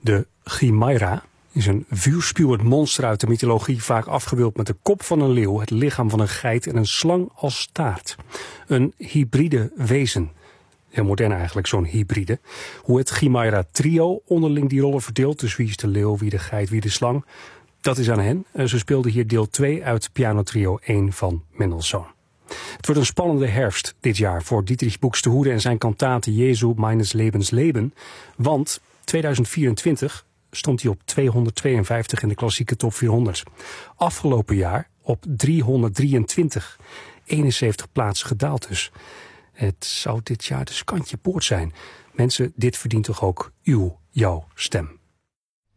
De Chimaira is een vuurspuwend monster uit de mythologie, vaak afgebeeld met de kop van een leeuw, het lichaam van een geit en een slang als staart. Een hybride wezen. Heel modern eigenlijk, zo'n hybride. Hoe het Chimaira trio onderling die rollen verdeelt, dus wie is de leeuw, wie de geit, wie de slang, dat is aan hen. Ze speelden hier deel 2 uit pianotrio 1 van Mendelssohn. Het wordt een spannende herfst dit jaar voor Dietrich Buxtehude en zijn kantate Jesu meines Lebens Leben. Want 2024 stond hij op 252 in de klassieke top 400. Afgelopen jaar op 323. 71 plaatsen gedaald dus. Het zou dit jaar dus kantje boord zijn. Mensen, dit verdient toch ook jouw stem.